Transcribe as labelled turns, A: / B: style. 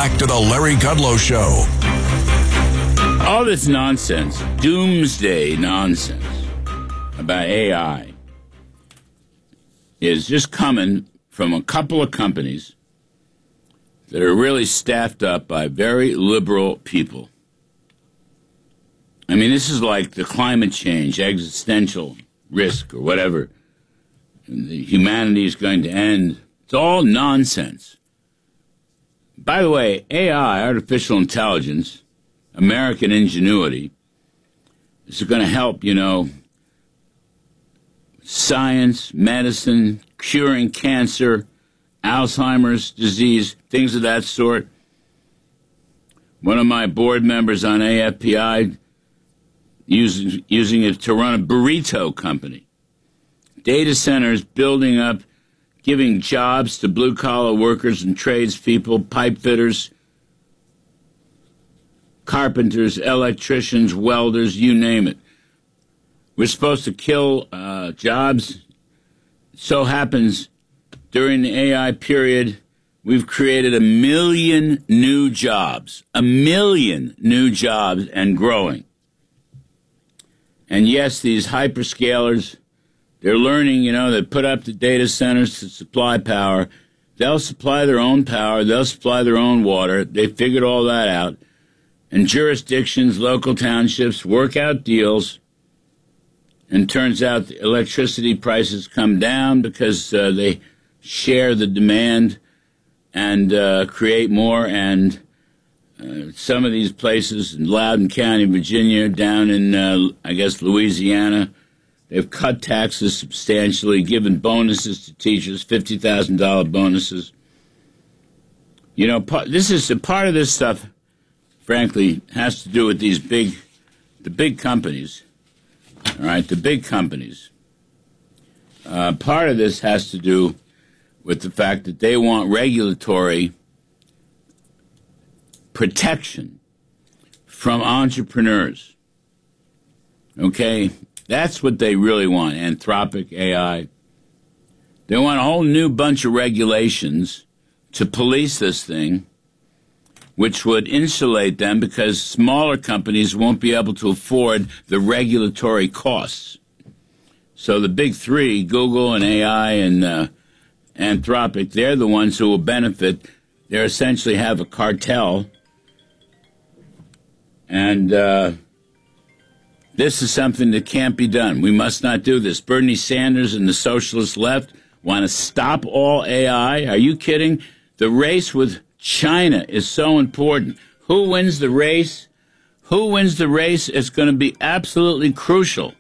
A: back to the Larry Kudlow Show.
B: All this nonsense, doomsday nonsense about AI is just coming from a couple of companies that are really staffed up by very liberal people. I mean, this is like the climate change, existential risk or whatever. And the humanity is going to end. It's all nonsense. By the way, AI, artificial intelligence, American ingenuity, is going to help, science, medicine, curing cancer, Alzheimer's disease, things of that sort. One of my board members on AFPI using it to run a burrito company. Data centers building up, giving jobs to blue-collar workers and tradespeople, pipe fitters, carpenters, electricians, welders, you name it. We're supposed to kill jobs. So happens during the AI period, we've created 1 million new jobs. 1 million new jobs and growing. And yes, these hyperscalers, they're learning, they put up the data centers to supply power. They'll supply their own power. They'll supply their own water. They figured all that out. And jurisdictions, local townships work out deals. And turns out the electricity prices come down because they share the demand and create more. And some of these places in Loudoun County, Virginia, down in, Louisiana, they've cut taxes substantially, given bonuses to teachers, $50,000 bonuses. This is a part of this stuff, frankly, has to do with the big companies. All right, the big companies. Part of this has to do with the fact that they want regulatory protection from entrepreneurs. Okay? That's what they really want, Anthropic, AI. They want a whole new bunch of regulations to police this thing, which would insulate them because smaller companies won't be able to afford the regulatory costs. So the big three, Google and AI and Anthropic, they're the ones who will benefit. They essentially have a cartel. And this is something that can't be done. We must not do this. Bernie Sanders and the socialist left want to stop all AI. Are you kidding? The race with China is so important. Who wins the race? Who wins the race is going to be absolutely crucial.